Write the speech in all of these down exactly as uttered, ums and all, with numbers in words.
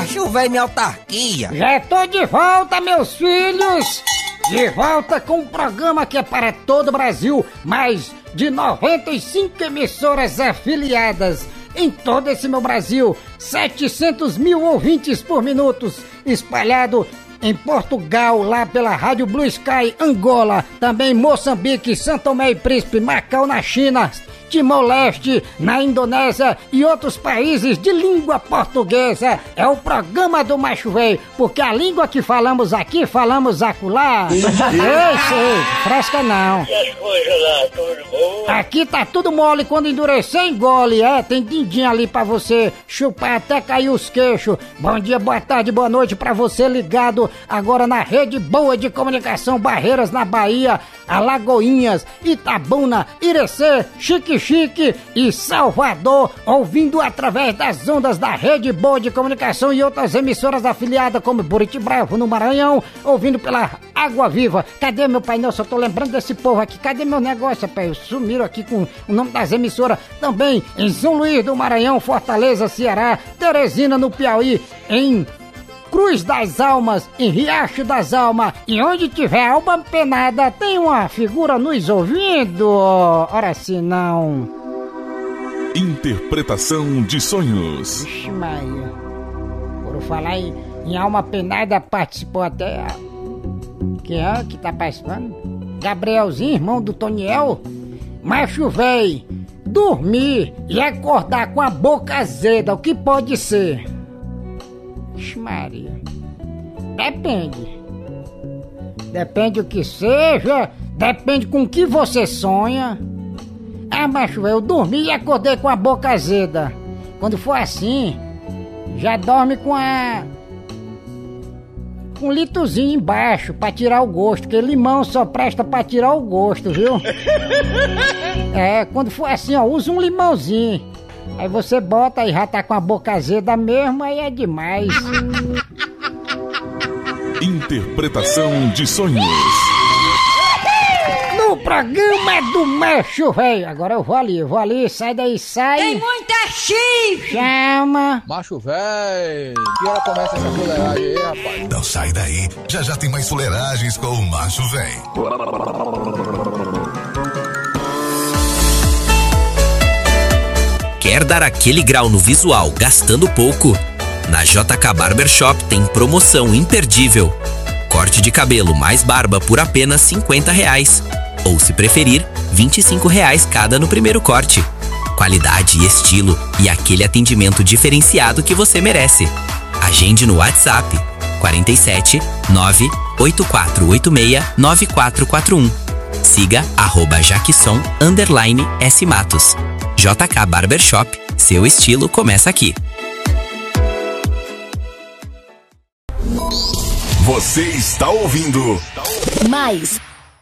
macho velho, minha autarquia. Já tô de volta, meus filhos. De volta com um programa que é para todo o Brasil. Mais de noventa e cinco emissoras afiliadas em todo esse meu Brasil. setecentos mil ouvintes por minuto, espalhado em Portugal, lá pela Rádio Blue Sky, Angola, também Moçambique, São Tomé e Príncipe, Macau na China, Timor-Leste, na Indonésia e outros países de língua portuguesa. É o programa do Macho Véio, porque a língua que falamos aqui, falamos acolá. Ei, sei, fresca não. E as coisas lá, tudo bom? Aqui tá tudo mole, quando endurecer, engole, é? Tem din-din ali pra você chupar até cair os queixos. Bom dia, boa tarde, boa noite pra você ligado agora na rede boa de comunicação Barreiras na Bahia, Alagoinhas, Itabuna, Irecê, Chique Chique e Salvador, ouvindo através das ondas da rede boa de comunicação e outras emissoras afiliadas como Buriti Bravo no Maranhão, ouvindo pela Água Viva. Cadê meu painel? Só tô lembrando desse povo aqui. Cadê meu negócio, pai? Sumiram aqui com o nome das emissoras. Também em São Luís do Maranhão, Fortaleza, Ceará, Teresina no Piauí, em Cruz das Almas, em Riacho das Almas, e onde tiver alma penada, tem uma figura nos ouvindo. Ora se não. Interpretação de sonhos. Vixe Maria. Por falar em, em alma penada, participou até a... Quem é que tá participando? Gabrielzinho, irmão do Toniel. Macho véi, dormir e acordar com a boca azeda, o que pode ser? Vixe Maria. Depende. Depende o que seja, depende com o que você sonha. Ah, macho, eu dormi e acordei com a boca azeda. Quando for assim, já dorme com a... com um litrozinho embaixo pra tirar o gosto, porque limão só presta pra tirar o gosto, viu? É, quando for assim, ó, usa um limãozinho. Aí você bota e já tá com a boca azeda mesmo, aí é demais. Interpretação de sonhos. No programa do Macho Véio. Agora eu vou ali, eu vou ali, sai daí, sai. Tem muita chifre. Chama. Macho Véio, que hora começa essa fuleiragem aí, rapaz? Não sai daí, já já tem mais fuleiragens com o Macho Véio. Quer dar aquele grau no visual gastando pouco? Na J K Barbershop tem promoção imperdível. Corte de cabelo mais barba por apenas cinquenta reais. Ou, se preferir, vinte e cinco reais cada no primeiro corte. Qualidade e estilo e aquele atendimento diferenciado que você merece. Agende no WhatsApp quarenta e sete, nove oito quatro oito seis, nove quatro quatro um. Siga arroba Jackson underline S Matos. J K Barbershop, seu estilo começa aqui. Você está ouvindo Mais.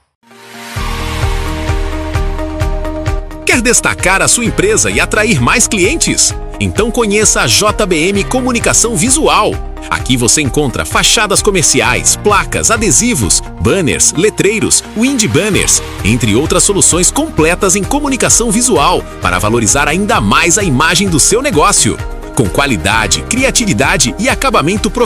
Quer destacar a sua empresa e atrair mais clientes? Então conheça a J B M Comunicação Visual. Aqui você encontra fachadas comerciais, placas, adesivos, banners, letreiros, wind banners, entre outras soluções completas em comunicação visual para valorizar ainda mais a imagem do seu negócio. Com qualidade, criatividade e acabamento profissional.